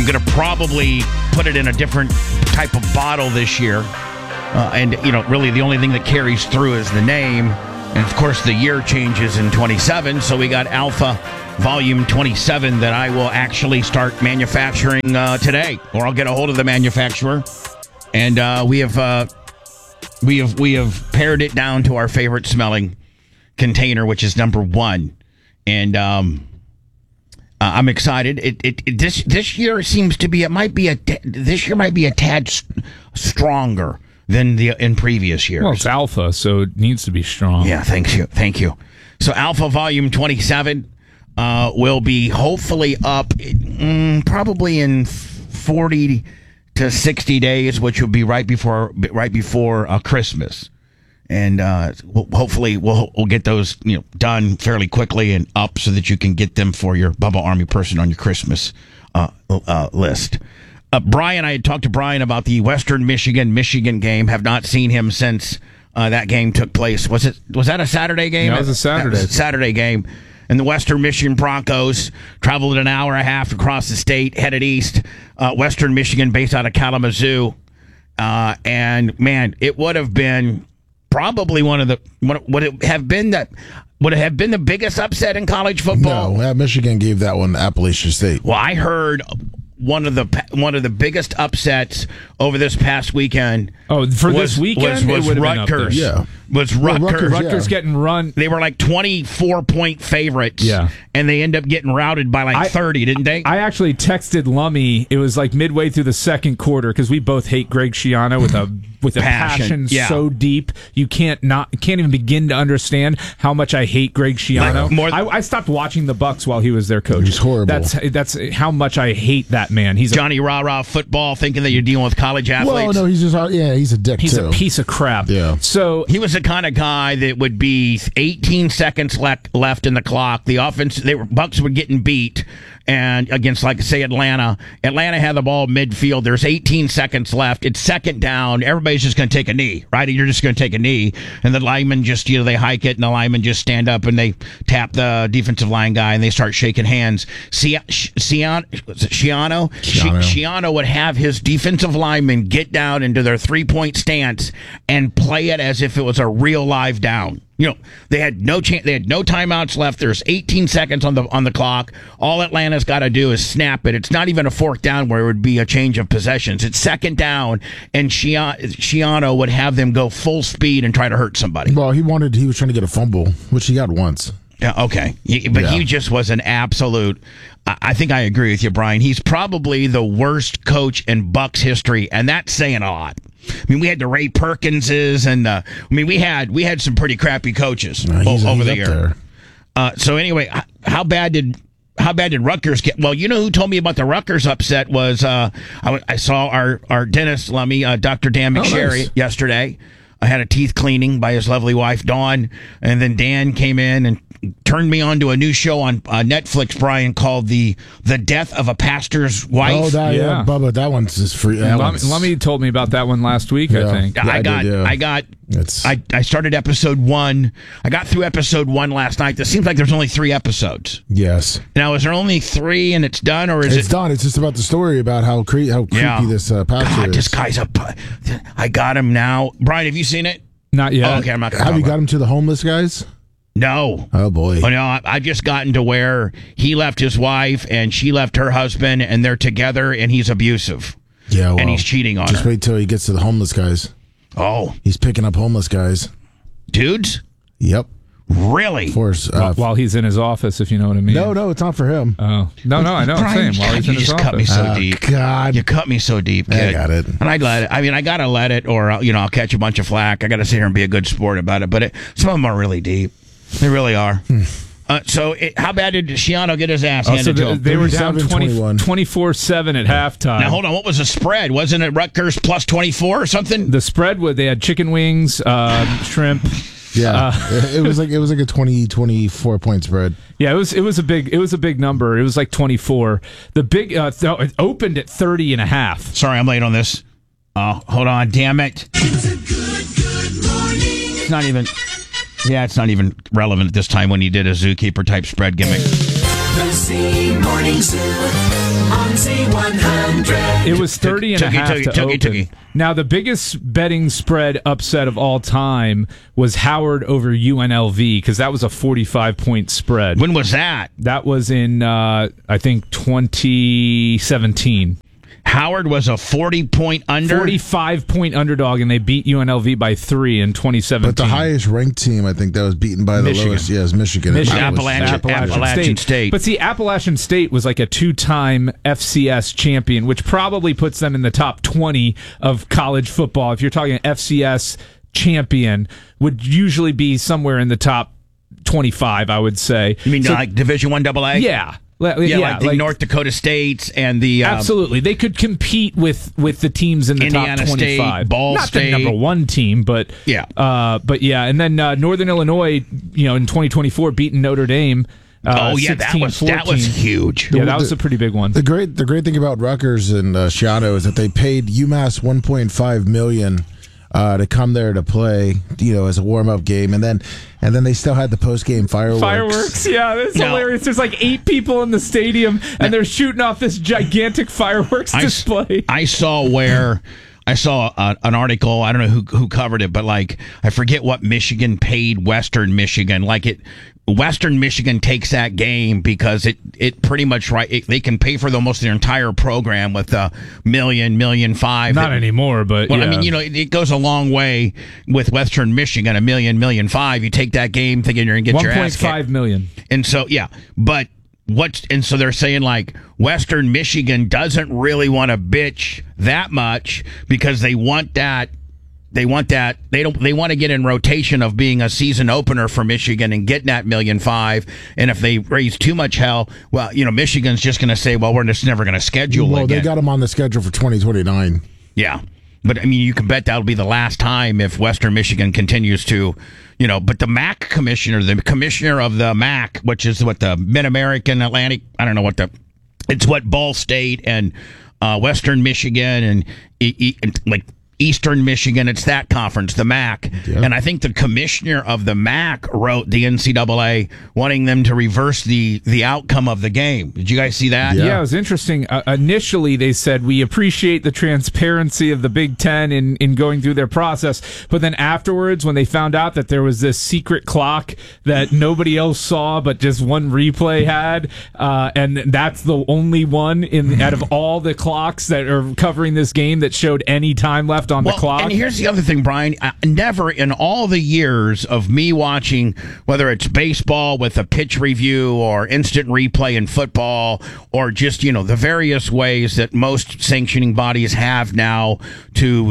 I'm going to probably put it in a different type of bottle this year. And, really the only thing that carries through is the name. And, of course, the year changes in 27. So we got Alpha Volume 27 that I will actually start manufacturing today. Or I'll get a hold of the manufacturer. And we have pared it down to our favorite smelling container, which is number 1. And I'm excited. This year seems to be. This year might be a tad stronger than in previous years. Well, it's Alpha, so it needs to be strong. Yeah, thank you. So Alpha Volume 27 will be hopefully up probably in 40 to 60 days, which will be right before Christmas. And hopefully we'll get those done fairly quickly and up so that you can get them for your Bubba Army person on your Christmas list. Brian, I had talked to Brian about the Western Michigan game. Have not seen him since that game took place. Was that a Saturday game? Yeah, it was a Saturday. That was a Saturday game. And the Western Michigan Broncos traveled an hour and a half across the state, headed east. Western Michigan, based out of Kalamazoo. And man, it would have been probably would it have been the biggest upset in college football? No, Michigan gave that one to Appalachian State. Well, I heard one of the biggest upsets over this past weekend. Oh, this weekend was Rutgers. Yeah, was Rutgers. Rutgers getting run. They were like 24-point favorites. Yeah, and they end up getting routed by 30, didn't they? I actually texted Lummy. It was like midway through the second quarter because we both hate Greg Schiano with a passion so deep you can't even begin to understand how much I hate Greg Schiano. I stopped watching the Bucks while he was their coach. He's horrible. That's how much I hate that man. He's Johnny Rah-Rah football, thinking that you're dealing with college athletes. Well, no, he's just he's a dick. He's too. A piece of crap. Yeah. So he was the kind of guy that would be 18 seconds left in the clock. The offense, Bucks were getting beat, and against, like, say, Atlanta had the ball midfield. There's 18 seconds left. It's second down. Everybody's just going to take a knee, right? You're just going to take a knee, and the linemen just they hike it, and the linemen just stand up and they tap the defensive line guy, and they start shaking hands. Schiano would have his defensive linemen get down into their 3-point stance and play it as if it was a real live down. They had no chance. They had no timeouts left. There's 18 seconds on the clock. All Atlanta's got to do is snap it. It's not even a fourth down where it would be a change of possessions. It's second down, and Schiano would have them go full speed and try to hurt somebody. Well, he was trying to get a fumble, which he got once. Yeah, okay. But he just was an absolute. I think I agree with you, Brian. He's probably the worst coach in Bucks history, and that's saying a lot. I mean, we had the Ray Perkinses, and we had some pretty crappy coaches over the year. So anyway, how bad did Rutgers get? Well, who told me about the Rutgers upset was I saw our dentist, Lummy, Dr. Dan McSherry, yesterday. I had a teeth cleaning by his lovely wife, Dawn, and then Dan came in and turned me on to a new show on Netflix, Brian, called The Death of a Pastor's Wife. Oh, Bubba, that one's just free. Lummy told me about that one last week, I think. I started episode 1. I got through episode 1 last night. It seems like there's only 3 episodes. Yes. Now, is there only 3 and it's done, or is it? It's done. It's just about the story about how creepy this pastor is. This guy's I got him now. Brian, have you seen it? Not yet. Oh, okay, I'm not going to. Have you got him to the homeless guys? No. Oh, boy. Oh, no, I've just gotten to where he left his wife and she left her husband, and they're together, and he's abusive. Yeah, well, and he's cheating on her. Just wait till he gets to the homeless guys. Oh. He's picking up homeless guys. Dudes? Yep. Really? Of course. While he's in his office, if you know what I mean. No, it's not for him. Oh. No, I know. Brian, I'm saying while he's in his office. You just cut me so deep. God. You cut me so deep, kid. I got it. And I'd let it. I mean, I got to let it, or, I'll catch a bunch of flack. I got to sit here and be a good sport about it. But some of them are really deep. They really are. How bad did Schiano get his ass handed to him? They were down 24-7 at halftime. Now, hold on. What was the spread? Wasn't it Rutgers plus 24 or something? The spread was they had chicken wings, shrimp. Yeah, it was like a 24 point spread. Yeah, it was a big number. It was like 24. The big it opened at 30.5. Sorry, I'm late on this. Hold on, damn it. It was a good morning. It's not even. Yeah, it's not even relevant at this time when he did a zookeeper type spread gimmick. The C Morning Zoo. on Z100. It was 30 and a half to open. Now, the biggest betting spread upset of all time was Howard over UNLV, because that was a 45-point spread. When was that? That was in, I think, 2017. Howard was a 40-point under? 45-point underdog, and they beat UNLV by 3 in 2017. But the highest ranked team, I think, that was beaten by the lowest, is Michigan. Appalachian State. But see, Appalachian State was like a 2-time FCS champion, which probably puts them in the top 20 of college football. If you're talking FCS champion, would usually be somewhere in the top 25, I would say. You mean like Division I AA? Yeah. Like the North Dakota States and the absolutely, they could compete with the teams in the Indiana top 25. State, Ball Not State. the number one team, but and then Northern Illinois, in 2024, beating Notre Dame. That was huge. Yeah, that was a pretty big one. The great thing about Rutgers and Schiano is that they paid UMass $1.5 million to come there to play, as a warm-up game, and then they still had the post-game fireworks. Yeah, that's hilarious. There's like 8 people in the stadium, and they're shooting off this gigantic fireworks display. I saw an article. I don't know who covered it, but I forget what Michigan paid Western Michigan. Western Michigan takes that game because it pretty much they can pay for almost their entire program with $1.5 million. Not anymore, but I mean, it goes a long way with Western Michigan. $1 million, $1.5 million. You take that game thinking you're gonna get your ass kicked. $1.5 million. And so so they're saying Western Michigan doesn't really want to bitch that much because they want that. They want to get in rotation of being a season opener for Michigan and getting that $1.5 million. And if they raise too much hell, Michigan's just going to say, well, we're just never going to schedule again. Well, they got them on the schedule for 2029. Yeah. But, I mean, you can bet that'll be the last time if Western Michigan continues to, but the MAC commissioner, the commissioner of the MAC, which is what the Mid-American Atlantic, I don't know it's what Ball State and Western Michigan and Eastern Michigan, it's that conference, the MAC. Yeah. And I think the commissioner of the MAC wrote the NCAA wanting them to reverse the outcome of the game. Did you guys see that? Yeah, it was interesting. Initially, they said, we appreciate the transparency of the Big Ten in going through their process. But then afterwards, when they found out that there was this secret clock that nobody else saw, but just one replay had, and that's the only one out of all the clocks that are covering this game that showed any time left on the clock. And here's the other thing, Brian. Never in all the years of me watching, whether it's baseball with a pitch review or instant replay in football, or just the various ways that most sanctioning bodies have now to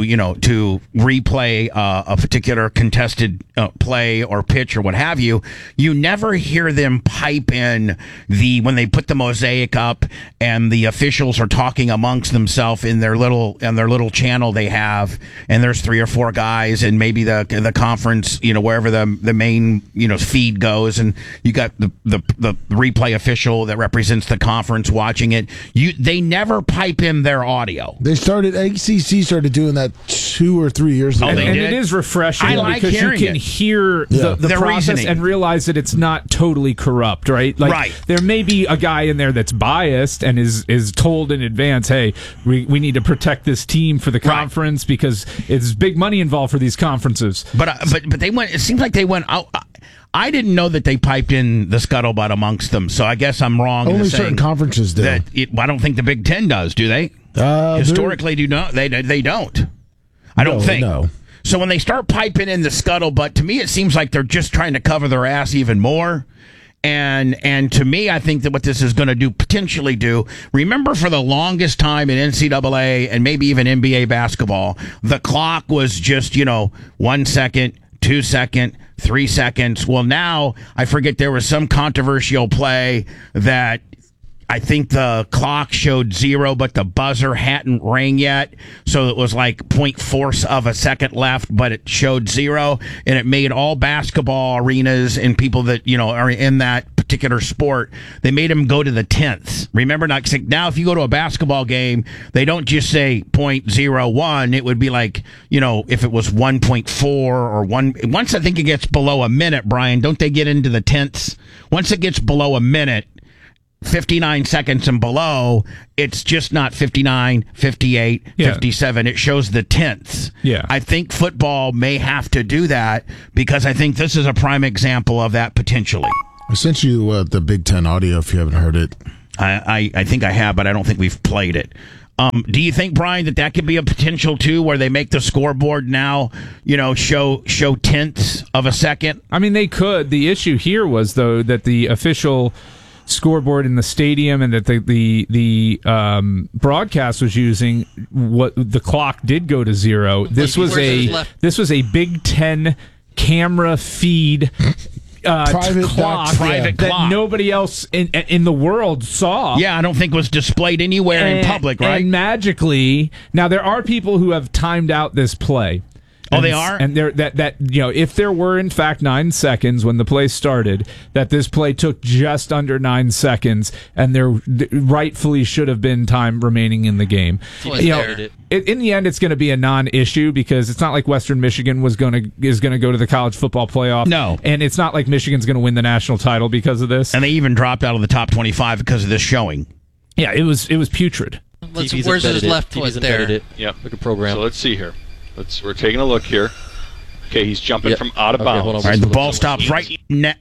replay a particular contested play or pitch or what have you, you never hear them pipe in when they put the mosaic up and the officials are talking amongst themselves in their little channel they have. And there's 3 or 4 guys, and maybe the conference, wherever the main feed goes, and you got the replay official that represents the conference watching it. They never pipe in their audio. ACC started doing that 2 or 3 years ago. And it is refreshing because you can hear the process reasoning and realize that it's not totally corrupt, right? Right. There may be a guy in there that's biased and is told in advance, hey, we need to protect this team for the conference because it's big money involved for these confereners. But they went. It seems like they went out. I didn't know that they piped in the scuttlebutt amongst them, so I guess I'm wrong. Only certain conferences do. I don't think the Big Ten does. Do they? Historically, do not. They don't. I don't think. No. So when they start piping in the scuttlebutt, to me it seems like they're just trying to cover their ass even more. And to me, I think that what this is going to potentially do, remember for the longest time in NCAA and maybe even NBA basketball, the clock was just, 1 second, 2 seconds, 3 seconds. Well, now I forget there was some controversial play that I think the clock showed 0, but the buzzer hadn't rang yet. So it was like 0.4 of a second left, but it showed 0. And it made all basketball arenas and people that, are in that particular sport, they made them go to the tenths. Remember, now if you go to a basketball game, they don't just say 0.01. It would be like, if it was 1.4 or 1. Once I think it gets below a minute, Brian, don't they get into the tenths? Once it gets below a minute, 59 seconds and below, it's just not 59, 58, 57. It shows the tenths. Yeah. I think football may have to do that because I think this is a prime example of that potentially. I sent you the Big Ten audio if you haven't heard it. I think I have, but I don't think we've played it. Do you think, Brian, that could be a potential too, where they make the scoreboard now, show tenths of a second? I mean, they could. The issue here was though that the official scoreboard in the stadium and that the broadcast was using what the clock did go to zero. This was a Big Ten camera feed. Private clock that nobody else in the world saw. Yeah, I don't think was displayed anywhere in public, right? And magically, now there are people who have timed out this play. Oh, they are? And if there were in fact 9 seconds when the play started, that this play took just under 9 seconds, and there rightfully should have been time remaining in the game. In the end, it's going to be a non-issue because it's not like Western Michigan is going to go to the college football playoff. No, and it's not like Michigan's going to win the national title because of this. And they even dropped out of the top 25 because of this showing. Yeah, it was putrid. Where's his left foot there? Yeah, like a program. So let's see here. We're taking a look here. Okay, he's jumping from out of bounds. All right, the ball stops right.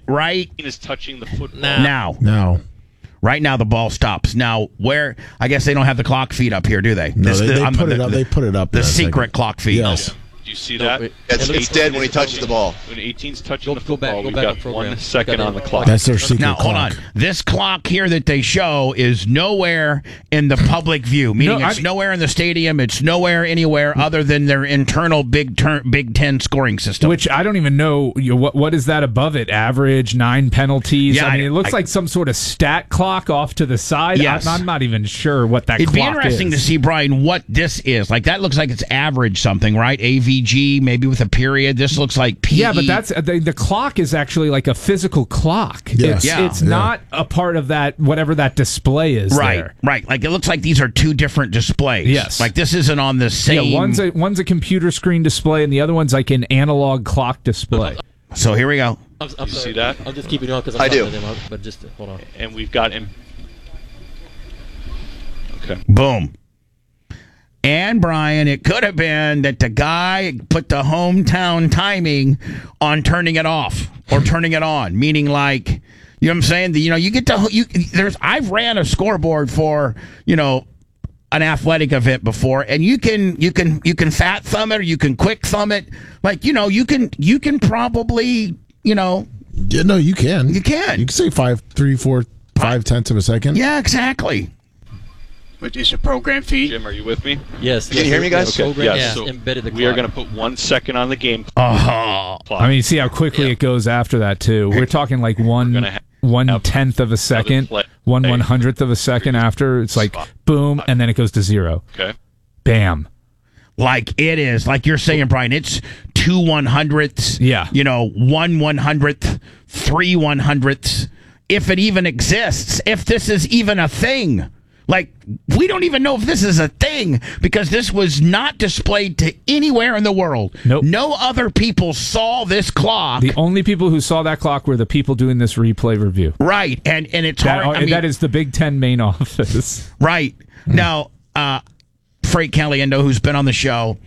Is touching the football now. Right now, the ball stops. Now, where? I guess they don't have the clock feed up here, do they? No, they put it up. The secret clock feed. Yes. Do you see that? It's dead when he touches the ball. When 18's touching the football, we've got 1 second on the clock. That's their secret clock. Now, hold on. This clock here that they show is nowhere in the public view, meaning it's nowhere in the stadium. It's nowhere anywhere other than their internal Big Ten scoring system. Which I don't even know, what is that above it? Average, 9 penalties? Yeah, I mean, it looks like some sort of stat clock off to the side. Yes. I'm not even sure what that It'd clock is. It'd be interesting to see, Brian, what this is. Like, that looks like it's average something, right? AVG, maybe with a period. This looks like PE. Yeah, but that's the clock is actually like a physical clock. Yes. It's not a part of that, whatever that display is. Right. Like, it looks like these are two different displays. Yes. Like, this isn't on the same. Yeah, one's a computer screen display, and the other one's like an analog clock display. So here we go. I'm you see that? I'll just keep it on because I do. But just hold on. And we've got him. Okay. Boom. And, Brian, it could have been that the guy put the hometown timing on turning it off or turning it on, meaning like, you know what I'm saying? You get to, I've ran a scoreboard for, an athletic event before, and you can fat thumb it or you can quick thumb it. Like, you can probably, Yeah, no, you can. You can. You can say 5, 3, 4, 5 tenths of a second. Yeah, exactly. But is a program feed? Jim, are you with me? Yes. Can you hear me, guys? Okay. Yes. So embedded the clock. We are going to put 1 second on the game clock. I mean, see how quickly it goes after that too. We're talking like one tenth of a second, 1/100th of a second after. It's like boom, and then it goes to zero. Okay. Bam. Like it is, like you're saying, Brian, it's 2 100ths. Yeah. 1 100th, 3 100ths. If it even exists, if this is even a thing. Like, we don't even know if this is a thing because this was not displayed to anywhere in the world. Nope. No other people saw this clock. The only people who saw that clock were the people doing this replay review. Right, and it's hard. That is the Big Ten main office. Right. Now, Frank Caliendo, who's been on the show,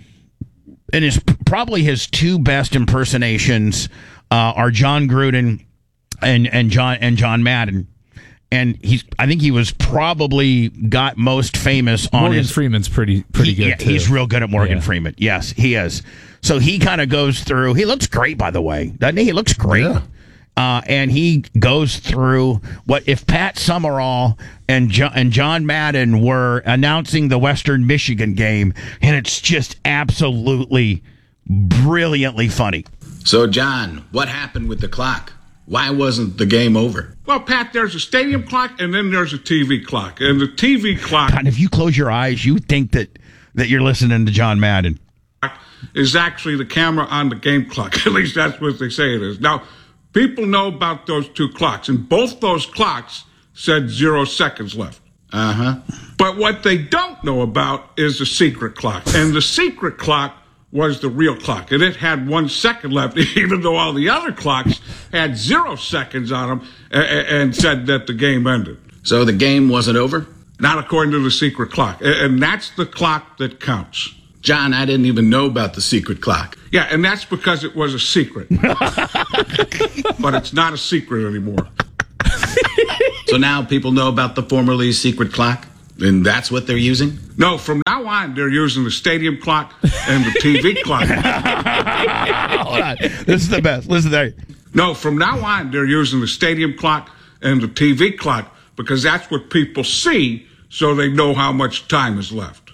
and probably his 2 best impersonations are John Gruden and John Madden. And I think he was probably got most famous on Morgan Freeman's pretty good yeah, too. He's real good at Morgan Freeman. Yes, he is. So he kind of goes through. He looks great, by the way, doesn't he? He looks great. Yeah. And he goes through what if Pat Summerall and John Madden were announcing the Western Michigan game, and it's just absolutely brilliantly funny. So, John, what happened with the clock? Why wasn't the game over? Well, Pat, there's a stadium clock and then there's a TV clock. And the TV clock... God, if you close your eyes, you think that you're listening to John Madden. ...is actually the camera on the game clock. At least that's what they say it is. Now, people know about those 2 clocks, and both those clocks said 0 seconds left. Uh-huh. But what they don't know about is the secret clock. And the secret clock was the real clock, and it had 1 second left, even though all the other clocks had 0 seconds on them and said that the game ended. So the game wasn't over? Not according to the secret clock. And that's the clock that counts. John, I didn't even know about the secret clock. Yeah, and that's because it was a secret. But it's not a secret anymore. So now people know about the formerly secret clock? And that's what they're using? No, from now on, they're using the stadium clock and the TV clock. Hold on. This is the best. Listen there. No, from now on, they're using the stadium clock and the TV clock because that's what people see so they know how much time is left.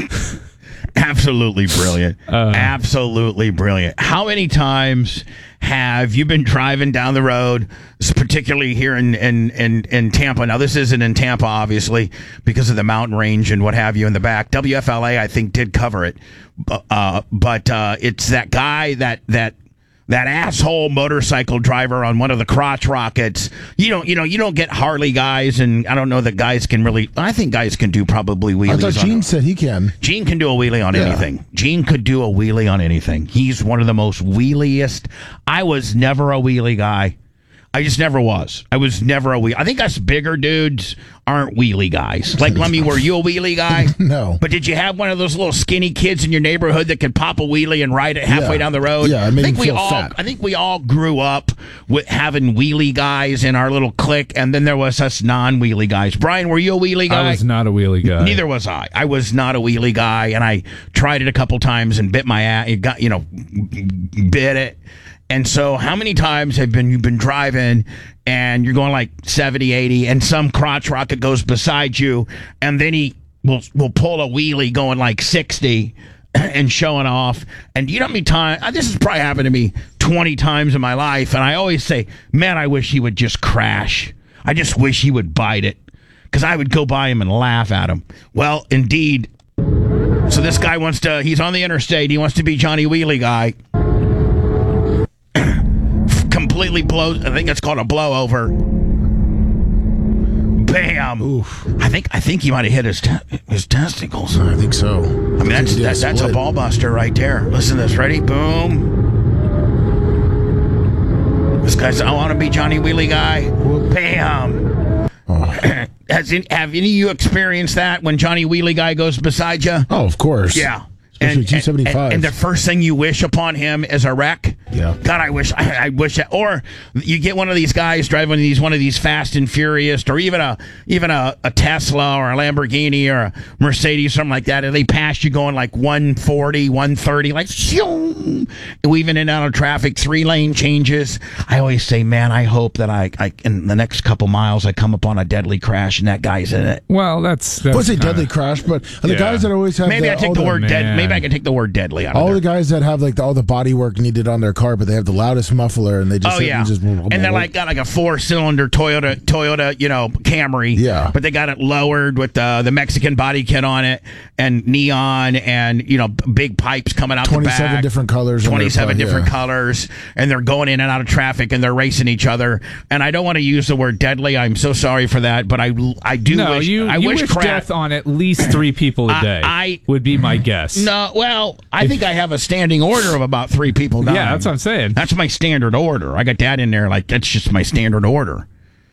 Absolutely brilliant. Absolutely brilliant. How many times have you been driving down the road, particularly here in Tampa? Now, this isn't in Tampa, obviously, because of the mountain range and what have you in the back. WFLA, I think, did cover it. But it's that guy, that asshole motorcycle driver on one of the crotch rockets. You don't get Harley guys, and I don't know that guys can really. I think guys can do probably wheelies. I thought Gene said he can. Gene can do a wheelie on anything. Gene could do a wheelie on anything. He's one of the most wheeliest. I was never a wheelie guy. I just never was. I was never a wheelie. I think us bigger dudes aren't wheelie guys. Like, Lemmy, were you a wheelie guy? No. But did you have one of those little skinny kids in your neighborhood that could pop a wheelie and ride it halfway down the road? Yeah, I think we all grew up with having wheelie guys in our little clique, and then there was us non-wheelie guys. Brian, were you a wheelie guy? I was not a wheelie guy. Neither was I. I was not a wheelie guy, and I tried it a couple times and bit my ass. Bit it. And so how many times have you been driving and you're going like 70, 80, and some crotch rocket goes beside you, and then he will pull a wheelie going like 60 and showing off. And you know how many times, this has probably happened to me 20 times in my life, and I always say, man, I wish he would just crash. I just wish he would bite it, because I would go by him and laugh at him. Well, indeed. So this guy he's on the interstate, he wants to be Johnny Wheelie Guy. Completely blows. I think it's called a blowover. Bam! Oof. I think he might have hit his testicles. I think so. I mean, that's a ball buster right there. Listen to this. Ready? Boom. This guy's, I want to be Johnny Wheelie Guy. Bam! Oh. Have any of you experienced that when Johnny Wheelie Guy goes beside you? Oh, of course. Yeah. Especially 275. And the first thing you wish upon him is a wreck. Yeah. God, I wish that. Or you get one of these guys driving one of these Fast and Furious, or even a Tesla or a Lamborghini or a Mercedes, something like that, and they pass you going like 140, 130, like weaving in and out of traffic, 3-lane changes. I always say, man, I hope that I in the next couple miles I come upon a deadly crash and that guy's in it. Well, that's what's a deadly crash, but the guys that always have maybe I take the word dead. Maybe I can take the word deadly out of all there. the guys that have like all the body work needed on their car, but they have the loudest muffler, and they just and they're like got like a 4-cylinder Toyota Camry, but they got it lowered with the Mexican body kit on it and neon and big pipes coming out the back. 27 different colors, 27 different colors, and they're going in and out of traffic and they're racing each other. And I don't want to use the word deadly. I'm so sorry for that, but I do. No, wish you wish death on at least 3 people a day. I would be my guess. No, well, I think I have a standing order of about 3 people dying. Yeah, that's what I'm saying. That's my standard order. I got that in there. Like, that's just my standard order.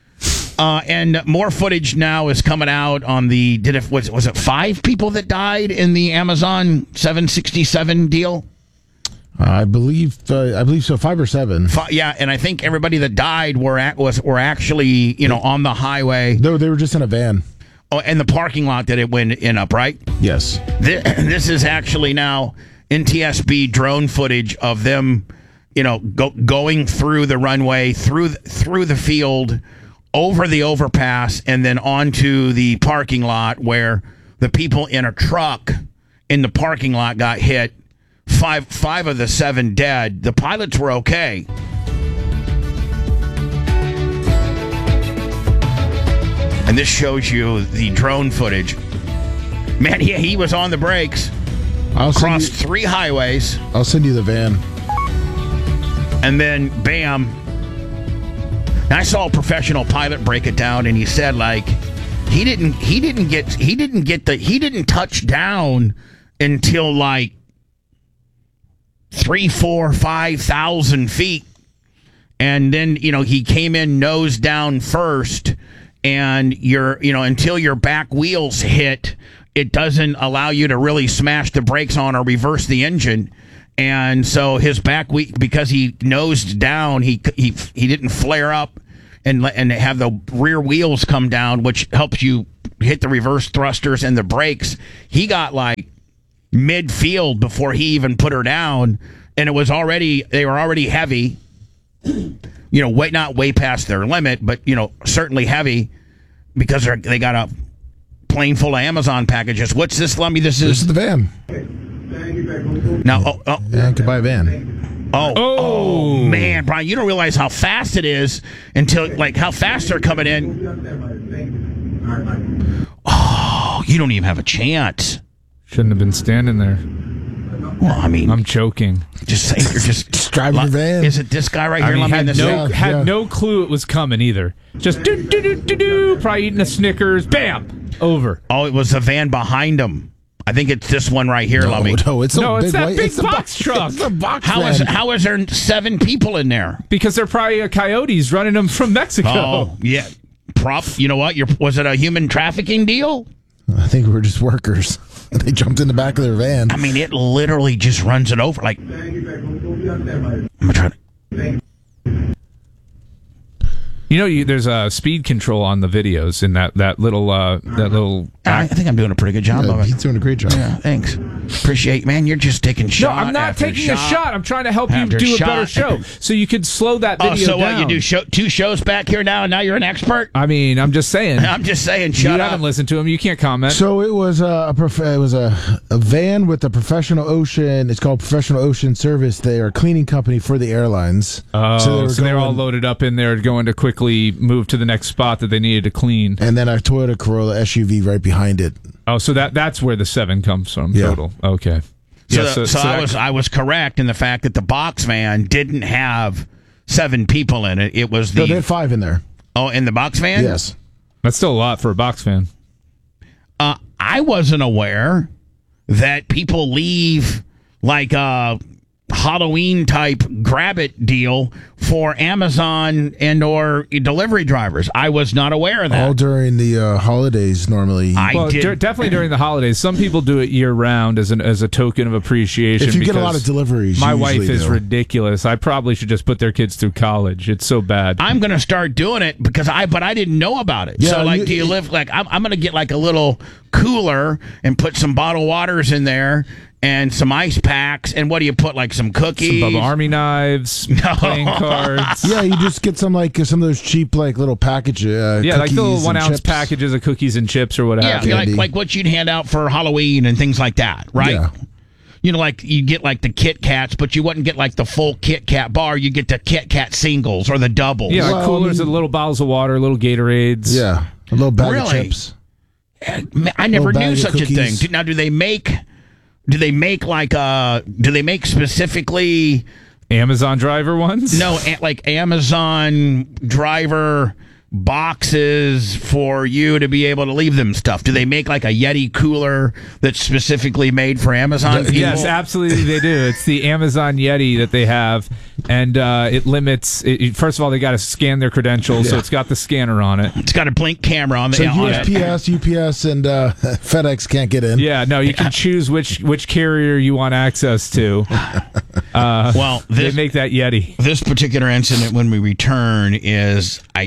And more footage now is coming out on the. Was it 5 people that died in the Amazon 767 deal? I believe so. 5 or 7. Yeah, and I think everybody that died were actually on the highway. No, they were just in a van. Oh, and the parking lot that it went in up, right? Yes. This is actually now NTSB drone footage of them, going through the runway, through the field, over the overpass, and then onto the parking lot where the people in a truck in the parking lot got hit. 5 of the 7 dead. The pilots were okay. And this shows you the drone footage. Man, he was on the brakes. Crossed 3 highways. I'll send you the van. And then, bam. And I saw a professional pilot break it down, and he said, like, he didn't touch down until like 3,000, 4,000, 5,000 feet. And then, he came in nose down first. and until your back wheels hit, it doesn't allow you to really smash the brakes on or reverse the engine. And so his back wheel, because he nosed down, he didn't flare up and have the rear wheels come down, which helps you hit the reverse thrusters and the brakes. He got like midfield before he even put her down, and they were already heavy. Not way past their limit, but certainly heavy because they got a plane full of Amazon packages. What's this, Lummy? This is the van. Now, yeah, you could buy a van. Oh, man, Brian, you don't realize how fast it is until, how fast they're coming in. Oh, you don't even have a chance. Shouldn't have been standing there. Well, I mean, I'm choking. Just say you're just driving your van. Is it this guy right here? Had no clue it was coming either. Just do. Probably eating a Snickers. Bam, over. Oh, it was the van behind him. I think it's this one right here, Lummy. No, it's that big box truck. It's a box How is there 7 people in there? Because they're probably coyotes running them from Mexico. Oh, yeah. You know what? Was it a human trafficking deal? I think we were just workers. They jumped in the back of their van. I mean, it literally just runs it over. I'm going to try to... There's a speed control on the videos in that little I think I'm doing a pretty good job of it. He's doing a great job. Yeah, thanks. Appreciate, man. You're just taking shot. No, I'm not taking a shot. I'm trying to help you do a better show, so you could slow that video down. So what? You do 2 shows back here now, and now you're an expert? I mean, I'm just saying. I'm just saying. Shut up. You haven't listened to him. You can't comment. So it was a van with a Professional Ocean. It's called Professional Ocean Service. They are a cleaning company for the airlines. Oh, so they're all loaded up in there, going to quickly move to the next spot that they needed to clean. And then our Toyota Corolla SUV right behind it. Oh, so that's where the 7 comes from total. Okay. I was correct in the fact that the box van didn't have 7 people in it. It was they had 5 in there. Oh, in the box van? Yes. That's still a lot for a box van. I wasn't aware that people leave like a Halloween type grab it deal for Amazon and or delivery drivers. I was not aware of that. All during the holidays normally. Definitely during the holidays. Some people do it year round as a token of appreciation. If you get a lot of deliveries, my wife is ridiculous. I probably should just put their kids through college. It's so bad. I'm going to start doing it because I didn't know about it. Yeah, so do you live I'm going to get like a little cooler and put some bottled waters in there. And some ice packs, and what do you put? Like some cookies, some Bubba Army knives, playing cards. Yeah, you just get some of those cheap little packages. Like the little 1 ounce packages of cookies and chips or whatever. Yeah, like what you'd hand out for Halloween and things like that, right? Yeah. Like you get like the Kit Kats, but you wouldn't get like the full Kit Kat bar. You get the Kit Kat singles or the doubles. Yeah, like coolers and little bottles of water, little Gatorades. Yeah, a little bag of chips. I never knew such a thing. Now, do they make specifically Amazon driver ones? No, like Amazon driver boxes for you to be able to leave them stuff. Do they make like a Yeti cooler that's specifically made for Amazon people? Yes, absolutely they do. It's the Amazon Yeti that they have, and it limits. First of all, they got to scan their credentials, so it's got the scanner on it. It's got a blink camera on the. So USPS, UPS, and FedEx can't get in. Yeah, no, you can choose which carrier you want access to. They make that Yeti. This particular incident, when we return, is I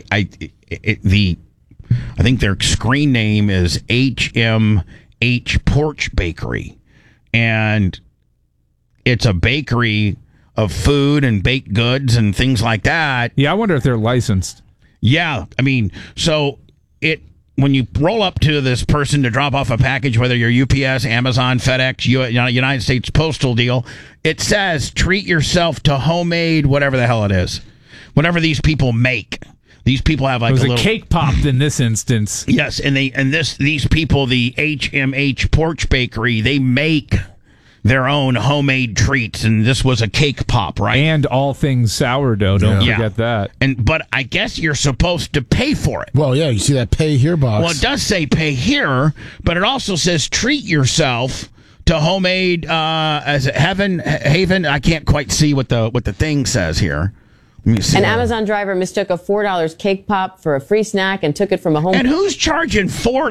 think their screen name is HMH Porch Bakery, and it's a bakery of food and baked goods and things like that. Yeah, I wonder if they're licensed. Yeah, I mean, so when you roll up to this person to drop off a package, whether you're UPS, Amazon, FedEx, United States Postal deal, it says treat yourself to homemade whatever the hell it is, whatever these people make. These people have like a cake popped in this instance. Yes, and these people, the HMH Porch Bakery, they make their own homemade treats, and this was a cake pop, right? And all things sourdough. Don't forget that. But I guess you're supposed to pay for it. Well, yeah, you see that pay here box. Well, it does say pay here, but it also says treat yourself to homemade as Haven. I can't quite see what the thing says here. An Amazon driver mistook a $4 cake pop for a free snack and took it from a home. And who's charging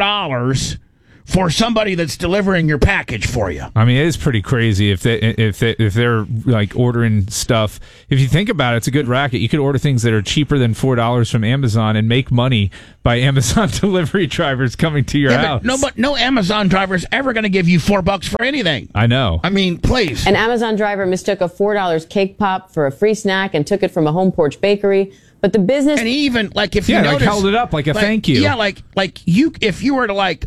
$4 for somebody that's delivering your package for you? I mean, it is pretty crazy if they're like ordering stuff. If you think about it, it's a good racket. You could order things that are cheaper than $4 from Amazon and make money by Amazon delivery drivers coming to your house. But no Amazon driver is ever going to give you $4 for anything. I know. I mean, please. An Amazon driver mistook a $4 cake pop for a free snack and took it from a home porch bakery. But the business, and even like if you notice, held it up like a thank you. Yeah, like you, if you were to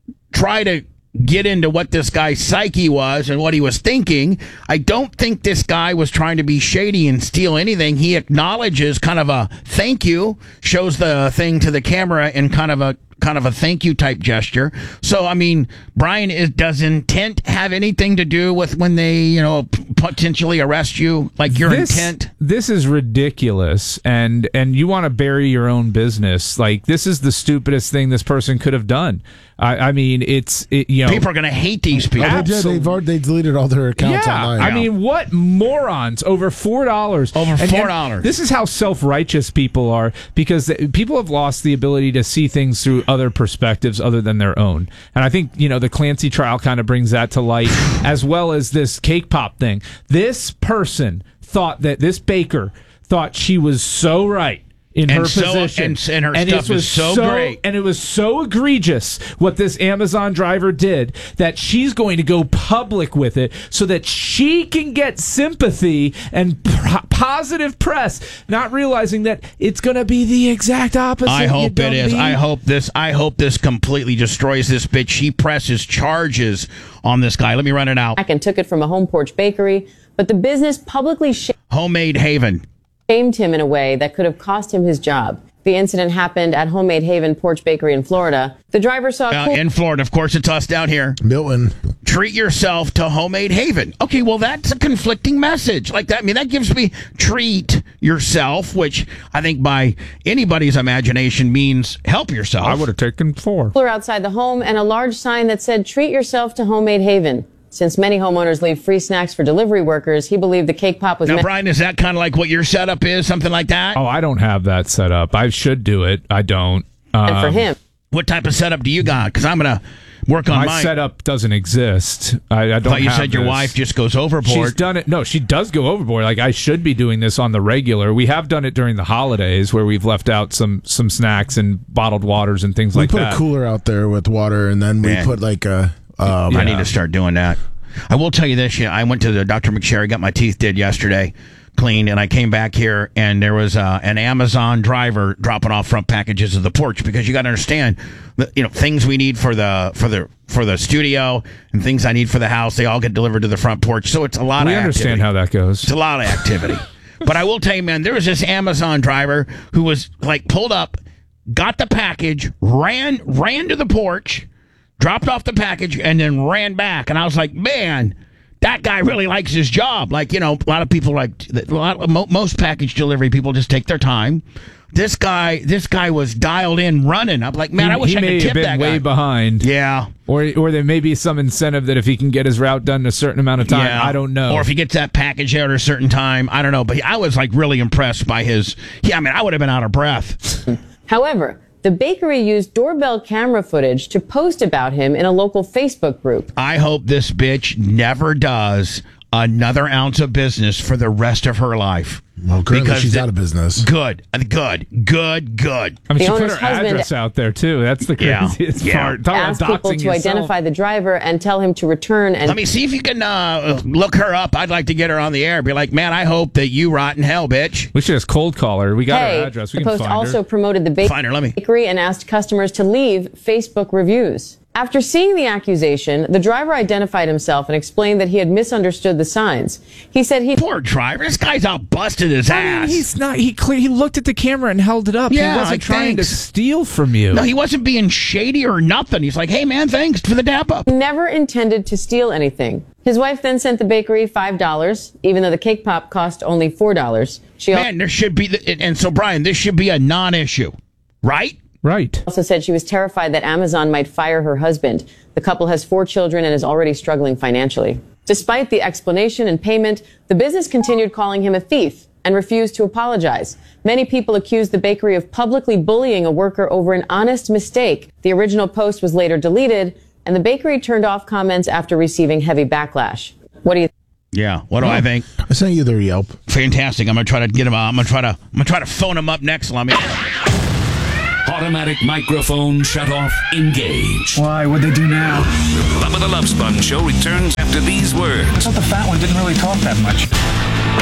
try to get into what this guy's psyche was and what he was thinking, I don't think this guy was trying to be shady and steal anything. He acknowledges kind of a thank you, shows the thing to the camera in kind of a thank you type gesture. So, I mean, Brian, does intent have anything to do with when they, potentially arrest you? Like your intent? This is ridiculous, and you want to bury your own business. Like, this is the stupidest thing this person could have done. I mean, people are going to hate these people. They deleted all their accounts online. I mean, what morons over $4? Over $4. This is how self-righteous people are, because people have lost the ability to see things through other perspectives other than their own. And I think, the Clancy trial kind of brings that to light, as well as this cake pop thing. This person thought that this baker thought she was so right in her position. And her stuff is so great. And it was so egregious what this Amazon driver did that she's going to go public with it so that she can get sympathy and positive press, not realizing that it's going to be the exact opposite. I hope it is. I hope this completely destroys this bitch. She presses charges on this guy. Let me run it out. And took it from a home porch bakery, but the business publicly Homemade Haven shamed him in a way that could have cost him his job. The incident happened at Homemade Haven Porch Bakery in Florida. The driver saw in Florida, of course, it's us down here. Milton. Treat yourself to Homemade Haven. Okay, well, that's a conflicting message. Like that, I mean, that gives me treat yourself, which I think by anybody's imagination means help yourself. I would have taken 4. Outside the home and a large sign that said, treat yourself to Homemade Haven. Since many homeowners leave free snacks for delivery workers, he believed the cake pop was... Now, Brian, is that kind of like what your setup is? Something like that? Oh, I don't have that set up. I should do it. I don't. And for him... What type of setup do you got? Because I'm going to work on mine. My setup doesn't exist. I don't thought you have said this. Your wife just goes overboard. She's done it. No, she does go overboard. Like, I should be doing this on the regular. We have done it during the holidays where we've left out some snacks and bottled waters and things like that. We put a cooler out there with water, and then we put like a... I need to start doing that. I will tell you this. I went to the Dr. McSherry, got my teeth did yesterday, cleaned, and I came back here, and there was an Amazon driver dropping off front packages of the porch, because you got to understand, things we need for the studio and things I need for the house, they all get delivered to the front porch. So it's a lot of activity. We understand how that goes. It's a lot of activity. But I will tell you, man, there was this Amazon driver who was pulled up, got the package, ran to the porch, dropped off the package, and then ran back. And I was like, man, that guy really likes his job. Like, a lot of people most package delivery people just take their time. This guy was dialed in running. I'm like, man, I wish I could tip that guy. He may have been way behind. Yeah. Or there may be some incentive that if he can get his route done in a certain amount of time, I don't know. Or if he gets that package out at a certain time, I don't know. But I was really impressed by his, I would have been out of breath. However, the bakery used doorbell camera footage to post about him in a local Facebook group. I hope this bitch never does another ounce of business for the rest of her life. Well, currently she's out of business. Good. I mean, she put her address out there, too. That's the craziest part. Ask people to identify the driver and tell him to return. And let me see if you can look her up. I'd like to get her on the air. Be like, man, I hope that you rot in hell, bitch. We should just cold call her. We got her address. We the can Post find her. also promoted the bakery and asked customers to leave Facebook reviews. After seeing the accusation, the driver identified himself and explained that he had misunderstood the signs. He said poor driver, this guy's all busted his ass. He's not. He looked at the camera and held it up. Yeah, he wasn't trying to steal from you. No, he wasn't being shady or nothing. He's like, hey man, thanks for the dap up. Never intended to steal anything. His wife then sent the bakery $5, even though the cake pop cost only $4. There should be, and so Brian, this should be a non-issue, right? Right. Also said she was terrified that Amazon might fire her husband. The couple has 4 children and is already struggling financially. Despite the explanation and payment, the business continued calling him a thief and refused to apologize. Many people accused the bakery of publicly bullying a worker over an honest mistake. The original post was later deleted, and the bakery turned off comments after receiving heavy backlash. What do you think? Yeah, what do I think? I sent you the Yelp. Fantastic. I'm gonna try to get him. I'm gonna try to phone him up next. Let me. Automatic microphone shut off. Engage. Why? What'd they do now? Bubba the Love Sponge Show returns after these words. I thought the fat one didn't really talk that much.